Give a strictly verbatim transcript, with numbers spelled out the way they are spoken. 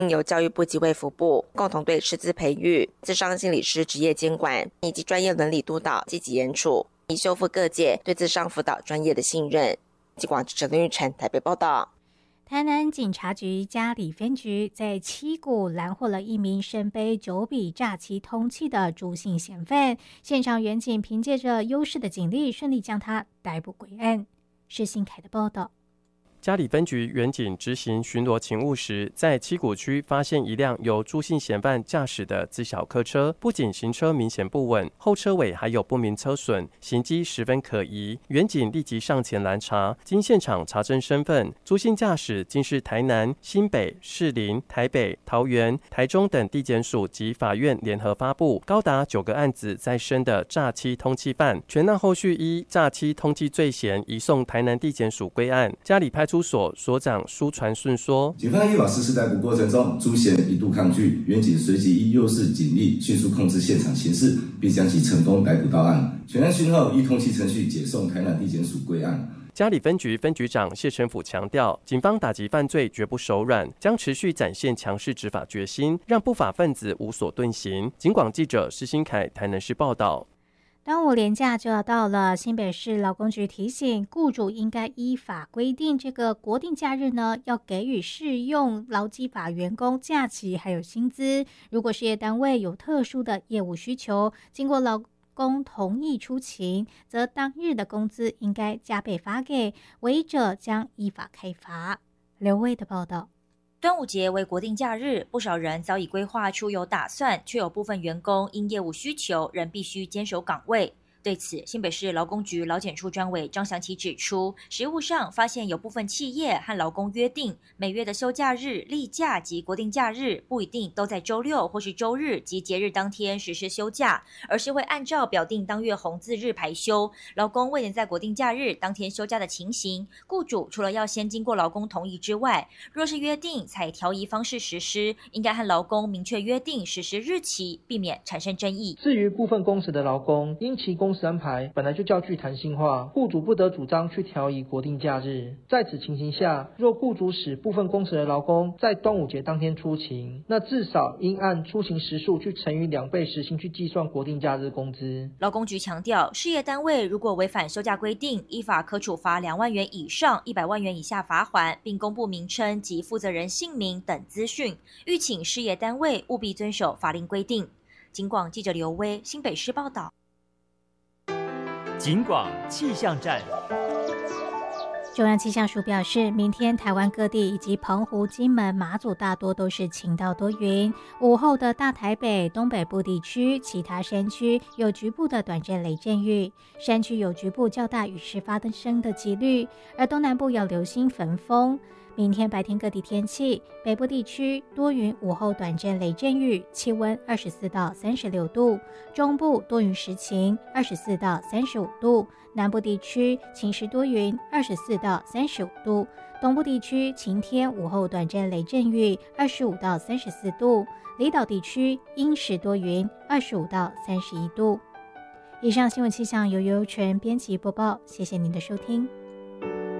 由教育部及卫福部共同对师资培育、諮商心理师职业监管以及专业伦理督导积极研处，以修复各界对諮商辅导专业的信任。警广记者林玉成台北报道。 台南警察局嘉里分局在七股拦获了一名身背九笔诈欺通缉的朱姓嫌犯，现场员警凭借着优势的警力，顺利将他逮捕归案。施新凯的报道。 嘉里分局员警执行巡逻勤务时，在七股区发现一辆由朱姓嫌犯驾驶的自小客车，不仅行车明显不稳，后车尾还有不明车损，行迹十分可疑。员警立即上前拦查，经现场查证身份，朱姓驾驶竟是台南、新北、士林、台北、桃园、台中等地检署及法院联合发布高达九个案子在身的诈欺通缉犯，全案后续依诈欺通缉罪嫌移送台南地检署归案。嘉里派出所所长苏传顺说， 警方依法实施逮捕过程中，朱嫌一度抗拒，员警随即依优势警力迅速控制现场形势，并将其成功逮捕到案。全案讯后依通缉程序解送台南地检署归案。 嘉里分局分局长谢成甫强调，警方打击犯罪绝不手软，将持续展现强势执法决心，让不法分子无所遁形。警广记者施新凯台南市报道。 端午连假就要到了，新北市劳工局提醒雇主应该依法规定，这个国定假日呢要给予适用劳基法员工假期还有薪资。如果事业单位有特殊的业务需求，经过劳工同意出勤，则当日的工资应该加倍发给，违者将依法开罚。刘卫的报道。 端午节为国定假日，不少人早已规划出游打算，却有部分员工因业务需求仍必须坚守岗位。对此，新北市劳工局劳检处专委张祥琪指出，实务上发现有部分企业和劳工约定，每月的休假日、例假及国定假日不一定都在周六或是周日及节日当天实施休假，而是会按照表定当月红字日排休。劳工未能在国定假日当天休假的情形，雇主除了要先经过劳工同意之外，若是约定采调移方式实施，应该和劳工明确约定实施日期，避免产生争议。 至于部分工时的劳工，因其工时安排本来就较具弹性化，雇主不得主张去调移国定假日。在此情形下，若雇主使部分工时的劳工在端午节当天出勤，那至少应按出勤时数去乘以两倍时薪去计算国定假日工资。 劳工局强调，事业单位如果违反休假规定，依法可处罚两万元以上一百万元以下罚锾，并公布名称及负责人姓名等资讯，吁请事业单位务必遵守法令规定。警广记者刘威新北市报道。 警广气象站。 中央气象署表示，明天台湾各地以及澎湖、金门、马祖大多都是晴到多云，午后的大台北、东北部地区、其他山区有局部的短暂雷阵雨，山区有局部较大雨势发生的几率，而东南部有流星焚风。明天白天各地天气，北部地区多云，午后短暂雷阵雨，气温二十四到三十六度；中部多云时晴，二十四到三十五度；南部地区晴时多云，二十四到三十五度；东部地区晴天，午后短暂雷阵雨，二十五到三十四度；离岛地区阴时多云，二十五到三十一度。以上新闻气象由尤纯编辑播报，谢谢您的收听。